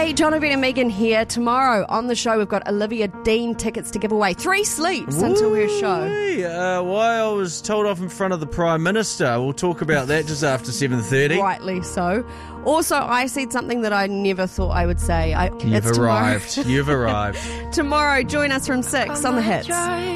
Hey, John, Ovett and Megan here. Tomorrow on the show, we've got Olivia Dean tickets to give away. 3 sleeps until her show. Why I was told off in front of the Prime Minister. We'll talk about that just after 7:30. Rightly so. Also, I said something that I never thought I would say. You've arrived. You've arrived. Tomorrow, join us from 6 on The Hits.